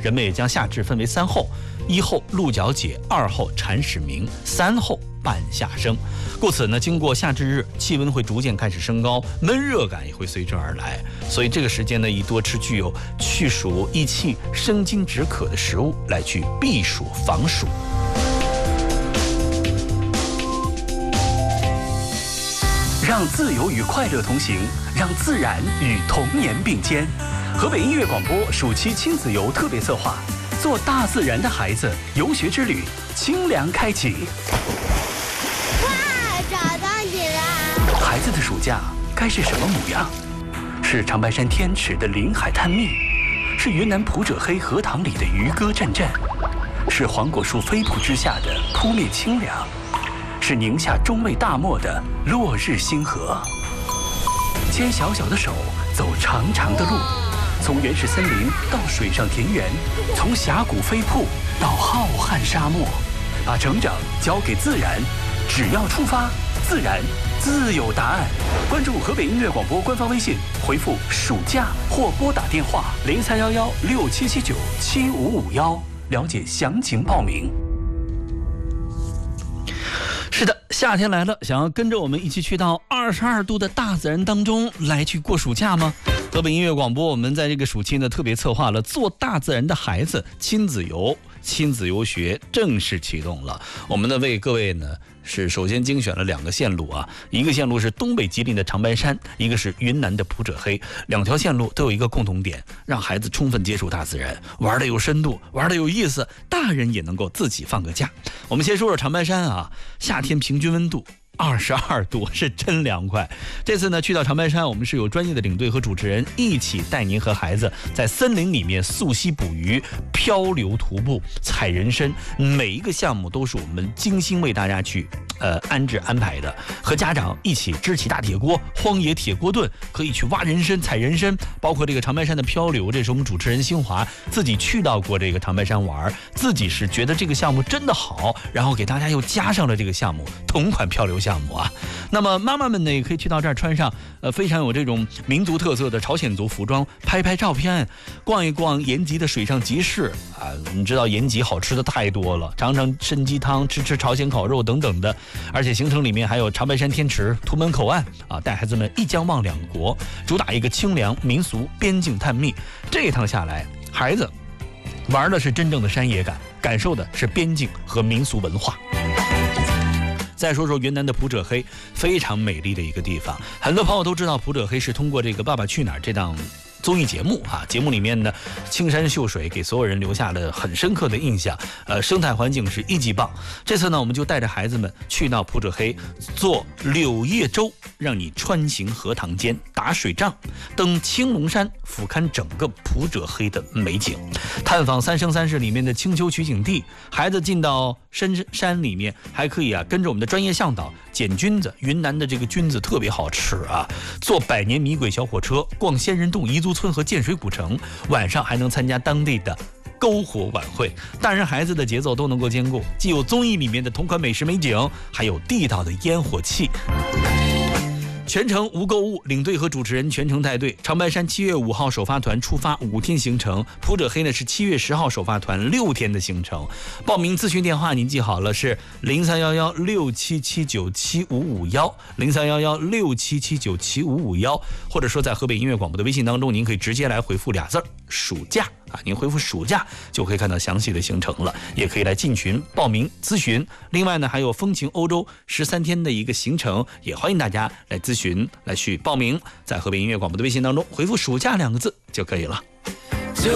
人们也将夏至分为3候：一候鹿角解，2候蝉始鸣，3候半夏生。故此呢，经过夏至日，气温会逐渐开始升高，闷热感也会随之而来。所以这个时间呢，宜多吃具有去暑益气、生津止渴的食物，来去避暑防暑。 让自由与快乐同行，让自然与童年并肩。河北音乐广播暑期亲子游特别策划，做大自然的孩子游学之旅，清凉开启。 哇，找到你了！ 孩子的暑假该是什么模样？是长白山天池的临海探秘，是云南普者黑荷塘里的渔歌阵阵，是黄果树飞瀑之下的扑面清凉，是宁夏中卫大漠的落日星河。牵小小的手，走长长的路，从原始森林到水上田园，从峡谷飞瀑到浩瀚沙漠，把成长交给自然，只要出发，自然自有答案。关注河北音乐广播官方微信，回复暑假或拨打电话031167797551，了解详情报名。 是的，夏天来了，想要跟着我们一起去到22度的大自然当中来去过暑假吗？河北音乐广播，我们在这个暑期呢特别策划了做大自然的孩子亲子游，亲子游学正式启动了。我们呢为各位呢是首先精选了2个线路啊，一个线路是东北吉林的长白山，一个是云南的普者黑。2条线路都有一个共同点，让孩子充分接触大自然，玩得有深度，玩得有意思，大人也能够自己放个假。我们先说说长白山啊，夏天平均温度22度，是真凉快。这次呢去到长白山，我们是有专业的领队和主持人一起带您和孩子在森林里面溯溪捕鱼、漂流徒步、采人参，每一个项目都是我们精心为大家去安置安排的。和家长一起支起大铁锅、荒野铁锅炖，可以去挖人参、采人参，包括这个长白山的漂流，这是我们主持人新华自己去到过这个长白山玩，自己是觉得这个项目真的好，然后给大家又加上了这个项目同款漂流项目啊。那么妈妈们呢也可以去到这儿穿上非常有这种民族特色的朝鲜族服装，拍拍照片，逛一逛延吉的水上集市啊。你知道延吉好吃的太多了，尝尝参鸡汤，吃朝鲜烤肉等等的。而且行程里面还有长白山天池、图门口岸啊，带孩子们一江望2国，主打一个清凉民俗边境探秘。这一趟下来，孩子玩的是真正的山野感，感受的是边境和民俗文化。再说说云南的普者黑，非常美丽的一个地方。很多朋友都知道普者黑是通过这个《爸爸去哪儿》这档综艺节目啊，节目里面呢青山秀水给所有人留下了很深刻的印象，生态环境是一级棒。这次呢我们就带着孩子们去到普者黑，坐柳叶舟，让你穿行荷塘间，打水仗，登青龙山，俯瞰整个普者黑的美景，探访三生三世里面的青丘取景地。孩子进到深山里面，还可以啊跟着我们的专业向导捡菌子，云南的这个菌子特别好吃啊。坐百年米轨小火车，逛仙人洞彝族村和建水古城，晚上还能参加当地的篝火晚会。大人孩子的节奏都能够兼顾，既有综艺里面的同款美食美景，还有地道的烟火气。全程无购物，领队和主持人全程带队。长白山7月5号首发团出发5天行程，普者黑呢是7月10号首发团6天的行程。报名咨询电话您记好了，是031167797551，031167797551，或者说在河北音乐广播的微信当中，您可以直接来回复2字暑假啊，您回复暑假就可以看到详细的行程了，也可以来进群报名咨询。另外呢，还有风情欧洲13天的一个行程，也欢迎大家来咨询来去报名，在河北音乐广播的微信当中回复暑假2个字就可以了。